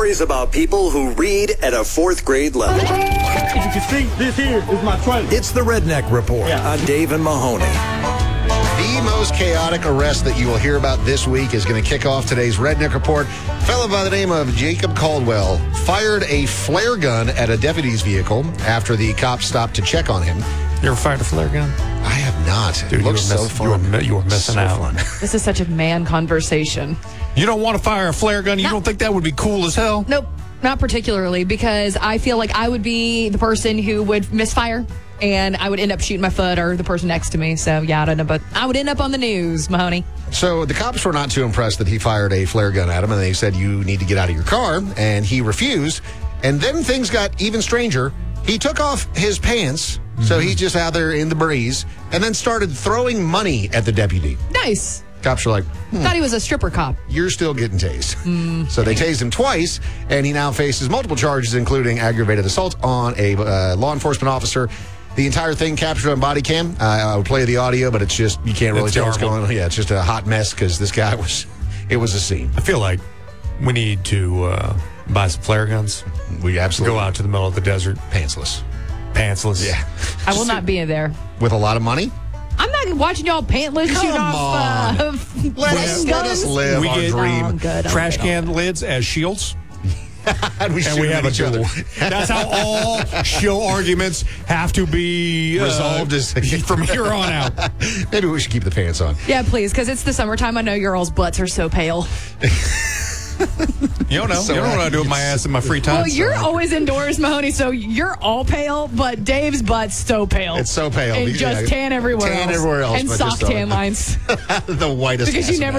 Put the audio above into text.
Stories about people who read at a fourth grade level. As you can see, this here is my trailer. It's the Redneck Report on Dave and Mahoney. The most chaotic arrest that you will hear about this week is going to kick off today's Redneck Report. A fellow by the name of Jacob Caldwell fired a flare gun at a deputy's vehicle after the cops stopped to check on him. You ever fired a flare gun? I have not. Dude, it looks so fun. You were missing out. Fun. This is such a man conversation. You don't want to fire a flare gun? You don't think that would be cool as hell? Nope, not particularly, because I feel like I would be the person who would misfire, and I would end up shooting my foot or the person next to me. So, yeah, I don't know, but I would end up on the news, Mahoney. So the cops were not too impressed that he fired a flare gun at him, and they said, you need to get out of your car, and he refused. And then things got even stranger. He took off his pants, so he's just out there in the breeze, and then started throwing money at the deputy. Nice. Cops are like, Thought he was a stripper cop. you're still getting tased. So they tased him twice, and he now faces multiple charges, including aggravated assault on a law enforcement officer. The entire thing captured on body cam. I would play the audio, but it's just, you can't really tell what's going on. Yeah, it's just a hot mess because this guy it was a scene. I feel like we need to buy some flare guns. We absolutely go out to the middle of the desert. Pantsless. Yeah. I will not be there. With a lot of money? I'm not watching y'all pantless shoot off Let us live We our get dream. I'm good. Trash can lids as shields. and we have each other. That's how all show arguments have to be resolved from here on out. Maybe we should keep the pants on. Yeah, please, because it's the summertime. I know your all's butts are so pale. You don't know. You don't know what I do with my ass in my free time. Well, you're always indoors, Mahoney, so you're all pale, but Dave's butt's so pale. It's so pale. And just tan everywhere else. Tan everywhere else. And but soft just tan lines. the whitest Because you ass never